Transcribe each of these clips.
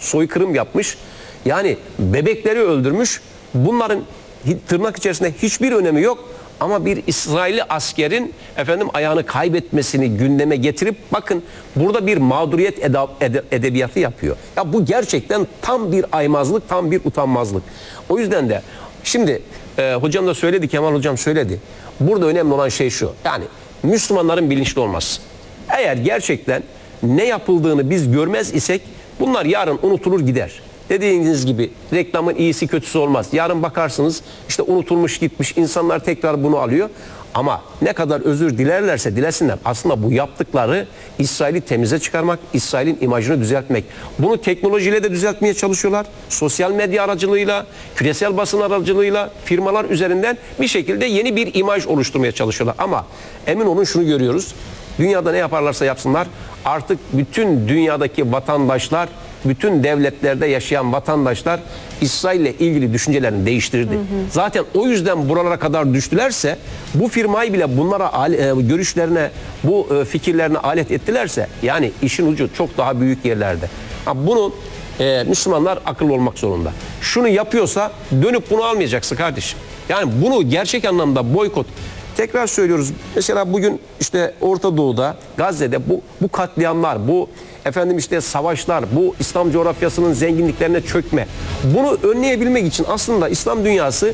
soykırım yapmış. Yani bebekleri öldürmüş. Bunların tırnak içerisinde hiçbir önemi yok. Ama bir İsrailli askerin ayağını kaybetmesini gündeme getirip bakın burada bir mağduriyet edebiyatı yapıyor. Ya bu gerçekten tam bir aymazlık, tam bir utanmazlık. O yüzden de şimdi hocam da söyledi, Kemal hocam söyledi. Burada önemli olan şey şu. Yani Müslümanların bilinçli olması. Eğer gerçekten ne yapıldığını biz görmez isek bunlar yarın unutulur gider. Dediğiniz gibi reklamın iyisi kötüsü olmaz. Yarın bakarsınız işte unutulmuş gitmiş, insanlar tekrar bunu alıyor. Ama ne kadar özür dilerlerse dilesinler. Aslında bu yaptıkları İsrail'i temize çıkarmak, İsrail'in imajını düzeltmek. Bunu teknolojiyle de düzeltmeye çalışıyorlar. Sosyal medya aracılığıyla, küresel basın aracılığıyla, firmalar üzerinden bir şekilde yeni bir imaj oluşturmaya çalışıyorlar. Ama emin olun şunu görüyoruz. Dünyada ne yaparlarsa yapsınlar artık bütün dünyadaki vatandaşlar, bütün devletlerde yaşayan vatandaşlar İsrail ile ilgili düşüncelerini değiştirdi. Zaten o yüzden buralara kadar düştülerse bu firmayı bile bunlara görüşlerine, bu fikirlerine alet ettilerse yani işin ucu çok daha büyük yerlerde. Bunu Müslümanlar akıllı olmak zorunda. Şunu yapıyorsa dönüp bunu almayacaksın kardeşim. Yani bunu gerçek anlamda boykot. Tekrar söylüyoruz. Mesela bugün işte Orta Doğu'da, Gazze'de bu katliamlar, bu savaşlar, bu İslam coğrafyasının zenginliklerine çökme. Bunu önleyebilmek için aslında İslam dünyası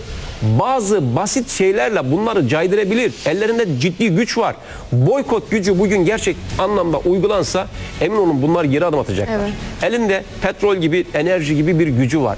bazı basit şeylerle bunları caydırabilir. Ellerinde ciddi güç var. Boykot gücü bugün gerçek anlamda uygulansa emin olun bunlar geri adım atacaklar. Evet. Elinde petrol gibi, enerji gibi bir gücü var.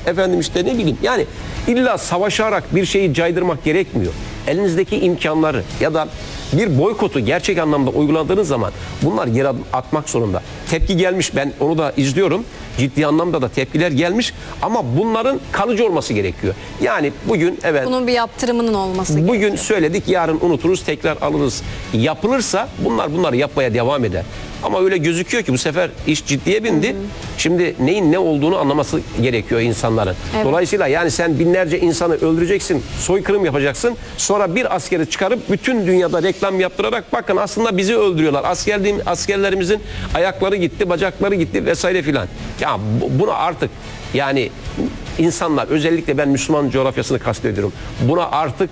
Yani illa savaşarak bir şeyi caydırmak gerekmiyor. Elinizdeki imkanları ya da bir boykotu gerçek anlamda uyguladığınız zaman bunlar geri adım atmak zorunda. Tepki gelmiş, ben onu da izliyorum. Ciddi anlamda da tepkiler gelmiş ama bunların kalıcı olması gerekiyor. Yani bugün bunun bir yaptırımının olması gerekiyor. Bugün söyledik, yarın unuturuz, tekrar alırız. Yapılırsa bunları yapmaya devam eder. Ama öyle gözüküyor ki bu sefer iş ciddiye bindi. Şimdi neyin ne olduğunu anlaması gerekiyor insanların. Evet. Dolayısıyla yani sen binlerce insanı öldüreceksin, soykırım yapacaksın. Sonra bir askeri çıkarıp bütün dünyada reklam yaptırarak bakın aslında bizi öldürüyorlar. Askerlerimizin ayakları gitti, bacakları gitti vesaire filan. Ya bunu artık yani insanlar, özellikle ben Müslüman coğrafyasını kastediyorum. Buna artık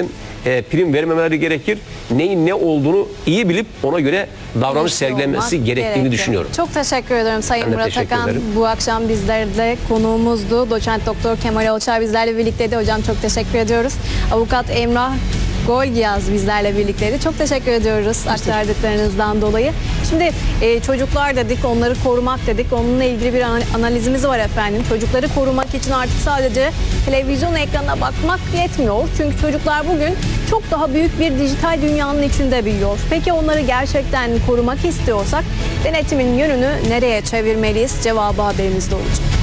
prim vermemeleri gerekir. Neyin ne olduğunu iyi bilip ona göre davranış sergilenmesi gerektiğini düşünüyorum. Çok teşekkür ederim Sayın Murat Akan. Bu akşam bizlerle konuğumuzdu. Doçent Doktor Kemal Alçar bizlerle birlikteydi. Hocam çok teşekkür ediyoruz. Avukat Emrah Golgiyaz bizlerle birlikteydi. Çok teşekkür ediyoruz aktardıklarınızdan dolayı. Şimdi çocuklar dedik, onları korumak dedik. Onunla ilgili bir analizimiz var efendim. Çocukları korumak için artık sadece televizyon ekranına bakmak yetmiyor. Çünkü çocuklar bugün çok daha büyük bir dijital dünyanın içinde büyüyor. Peki onları gerçekten korumak istiyorsak denetimin yönünü nereye çevirmeliyiz? Cevabı haberimizde olacak.